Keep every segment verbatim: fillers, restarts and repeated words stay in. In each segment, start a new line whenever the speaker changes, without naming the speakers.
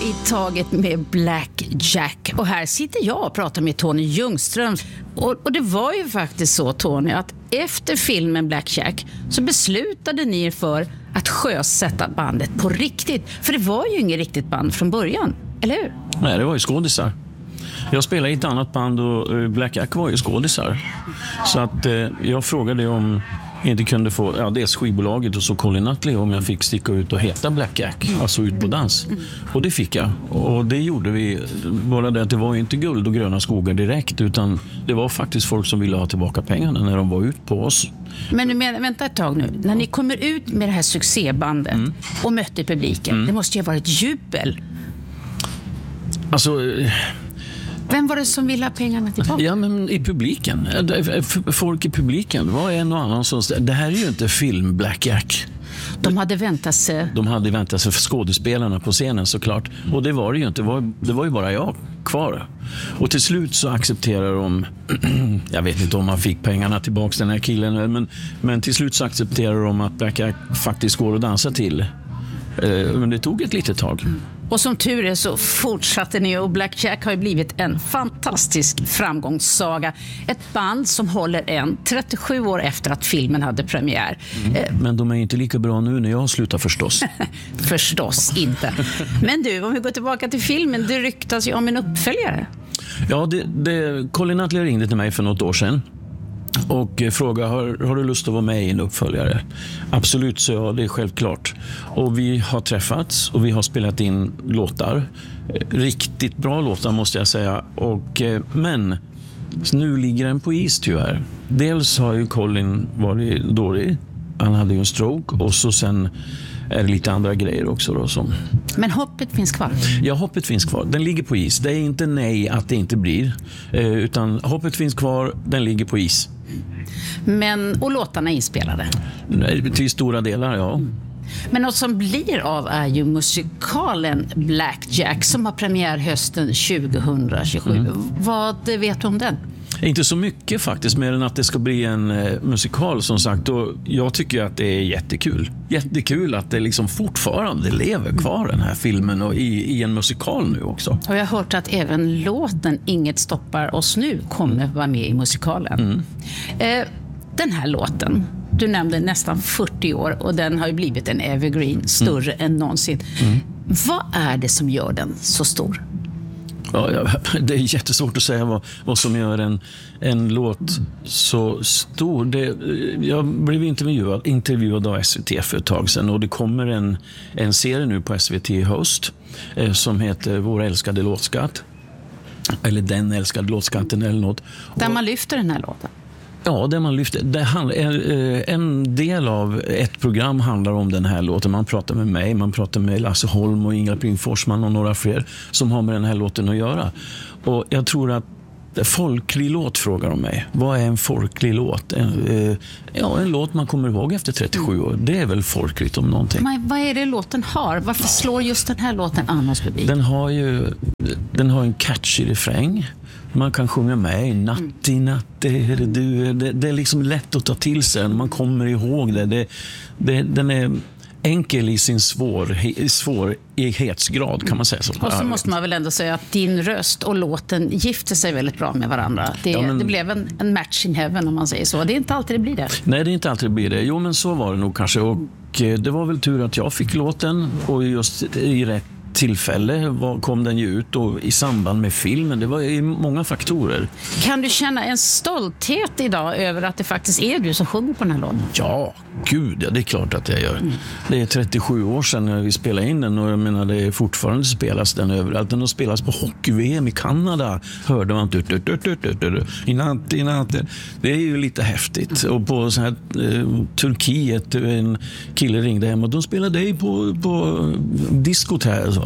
i taget med Black Jack. Och här sitter jag och pratar med Tony Ljungström. Och, och det var ju faktiskt så, Tony, att efter filmen Black Jack så beslutade ni er för att sjösätta bandet på riktigt. För det var ju inget riktigt band från början, eller hur?
Nej, det var ju skådisar. Jag spelade i ett annat band och Black Jack var ju skådisar. Så att eh, jag frågade om inte kunde få, ja, dels skivbolaget och så Colin Nutley, om jag fick sticka ut och heta Black Jack, alltså ut på dans. Och det fick jag. Och det gjorde vi, bara det att det var inte guld och gröna skogar direkt, utan det var faktiskt folk som ville ha tillbaka pengarna när de var ut på oss.
Men nu, vänta ett tag nu. När ni kommer ut med det här succébandet mm. och mötte publiken, mm. det måste ju ha varit jubel.
Alltså...
Vem var det som ville ha pengarna tillbaka?
Ja, men i publiken. Folk i publiken. Det var en och annan som... Det här är ju inte film Black Jack.
De hade väntat sig...
De hade väntat sig för skådespelarna på scenen, såklart. Och det var det ju inte. Det var, det var ju bara jag kvar. Och till slut så accepterar de... jag vet inte om man fick pengarna tillbaka, den här killen. Men, men till slut så accepterar de att Black Jack faktiskt går att dansa till. Men det tog ett litet tag.
Och som tur är så fortsatte ni, och Black Jack har ju blivit en fantastisk framgångssaga. Ett band som håller än trettiosju år efter att filmen hade premiär.
Mm. Men de är inte lika bra nu när jag slutar, förstås.
Förstås inte. Men du, om vi går tillbaka till filmen, det ryktas ju om en uppföljare.
Ja, det, det, Colin Nutley ringde till mig för något år sedan och frågade, har, har du lust att vara med i en uppföljare? Absolut, så ja, det är självklart. Och vi har träffats och vi har spelat in låtar. Riktigt bra låtar, måste jag säga. Och, men nu ligger den på is, tyvärr. Dels har ju Colin varit dålig. Han hade ju en stroke, och så sen är det lite andra grejer också då, som...
Men hoppet finns kvar?
Ja, hoppet finns kvar. Den ligger på is. Det är inte nej att det inte blir. Eh, utan hoppet finns kvar, den ligger på is.
Men, och låtarna är inspelade?
Nej, till stora delar, ja.
Men något som blir av är ju musikalen Black Jack som har premiär hösten tjugohundratjugosju. Mm. Vad vet du om den?
Inte så mycket faktiskt, mer än att det ska bli en eh, musikal, som sagt. Och jag tycker att det är jättekul. Jättekul att det liksom fortfarande lever kvar, den här filmen, och i, i en musikal nu också.
Och jag har hört att även låten Inget stoppar oss nu kommer vara med i musikalen. Mm. Eh, den här låten, du nämnde nästan fyrtio år, och den har ju blivit en evergreen, större mm. än någonsin. Mm. Vad är det som gör den så stor?
Ja, det är jättesvårt att säga vad, vad som gör en, en låt så stor. Det, jag blev intervjuad, intervjuad av S V T för ett tag sedan, och det kommer en, en serie nu på S V T i höst eh, som heter Vår älskade låtskatt. Eller Den älskade låtskatten eller något.
Där man lyfter den här låten.
Ja, det man lyfter. Det handlar, en del av ett program handlar om den här låten. Man pratar med mig, man pratar med Lasse Holm och Ingela Pling Forsman och några fler som har med den här låten att göra. Och jag tror att folklig låt, frågar de mig. Vad är en folklig låt? En, ja, en låt man kommer ihåg efter trettiosju år. Det är väl folkligt om någonting.
Men vad är det låten har? Varför slår just den här låten annars publik?
Den har ju den har en catchy refräng. Man kan sjunga med. Natti, natte, du. Det, det är liksom lätt att ta till sig. Man kommer ihåg det. det, det den är enkel i sin svår, svårighetsgrad, kan man säga så.
Och så måste man väl ändå säga att din röst och låten gifter sig väldigt bra med varandra. Det,
ja, men,
det blev en, en match in heaven, om man säger så. Det är inte alltid det blir det.
Nej, det är inte alltid det blir det. Jo, men så var det nog kanske. Och det var väl tur att jag fick låten, och just i rätt tillfälle var, kom den ju ut, och i samband med filmen. Det var ju många faktorer.
Kan du känna en stolthet idag över att det faktiskt är du som sjunger på den här låten?
Ja, gud, ja, det är klart att jag gör. Mm. Det är trettiosju år sedan när vi spelade in den, och jag menar, det är fortfarande spelas den överallt. Den har spelats på hockey-V M i Kanada. Hörde man tut, tut, tut, tut, tut, i natt, i natt. Det är ju lite häftigt. Och på så här eh, Turkiet, en kille ringde hem och de spelade dig på, på diskot här.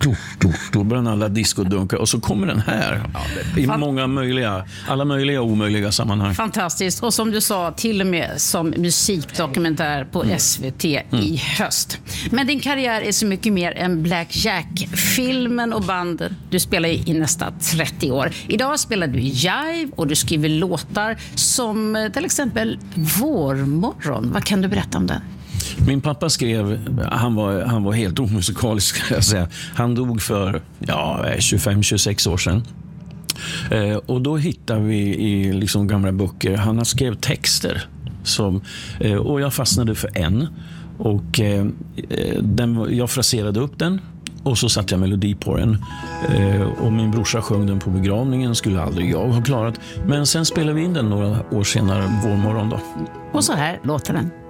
Då börjar alla diskodunkar, och så kommer den här i många möjliga, alla möjliga och omöjliga sammanhang.
Fantastiskt. Och som du sa, till och med som musikdokumentär på S V T mm. i höst. Men din karriär är så mycket mer än Black Jack. Filmen och bandet du spelar i, i nästan trettio år. Idag spelar du jive och du skriver låtar som till exempel Vårmorgon. Vad kan du berätta om det?
Min pappa skrev, han var, han var helt omusikalisk ska jag säga. Han dog för ja, tjugofem till tjugosex år sedan. Eh, och då hittar vi i liksom gamla böcker, han har skrivit texter. Som, eh, och jag fastnade för en. Och eh, den, jag fraserade upp den. Och så satte jag melodi på den. Eh, och min brorsa sjöng den på begravningen. Skulle aldrig jag ha klarat. Men sen spelade vi in den några år senare, vår morgon då.
Och så här låter den.